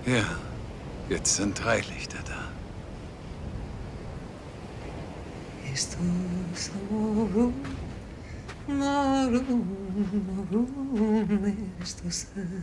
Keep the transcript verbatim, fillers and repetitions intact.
Ja, jetzt sind drei Lichter da. Estos maroon, maroon, maroon, estos